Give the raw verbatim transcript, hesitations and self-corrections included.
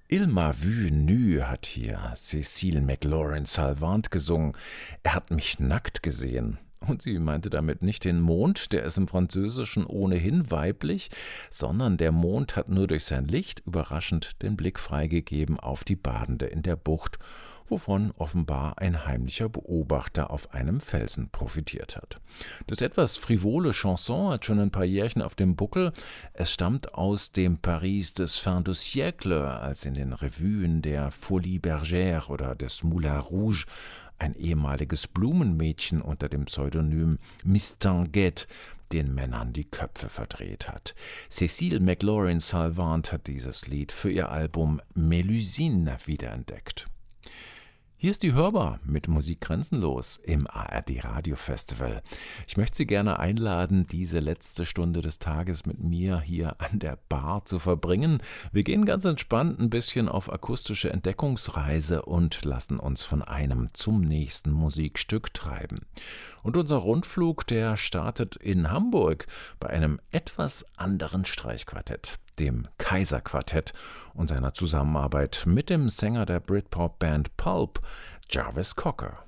Il m'a vu nu hat hier Cécile McLaurin-Salvant gesungen. Er hat mich nackt gesehen. Und sie meinte damit nicht den Mond, der ist im Französischen ohnehin weiblich, sondern der Mond hat nur durch sein Licht überraschend den Blick freigegeben auf die Badende in der Bucht, wovon offenbar ein heimlicher Beobachter auf einem Felsen profitiert hat. Das etwas frivole Chanson hat schon ein paar Jährchen auf dem Buckel. Es stammt aus dem Paris des Fin de siècle, als in den Revuen der Folie Bergère oder des Moulin Rouge ein ehemaliges Blumenmädchen unter dem Pseudonym Miss Tinguette den Männern die Köpfe verdreht hat. Cécile McLaurin-Salvant hat dieses Lied für ihr Album Mélusine wiederentdeckt. Hier ist die Hörbar mit Musik grenzenlos im A R D Radio Festival. Ich möchte Sie gerne einladen, diese letzte Stunde des Tages mit mir hier an der Bar zu verbringen. Wir gehen ganz entspannt ein bisschen auf akustische Entdeckungsreise und lassen uns von einem zum nächsten Musikstück treiben. Und unser Rundflug, der startet in Hamburg bei einem etwas anderen Streichquartett, dem Kaiser-Quartett und seiner Zusammenarbeit mit dem Sänger der Britpop-Band Pulp, Jarvis Cocker.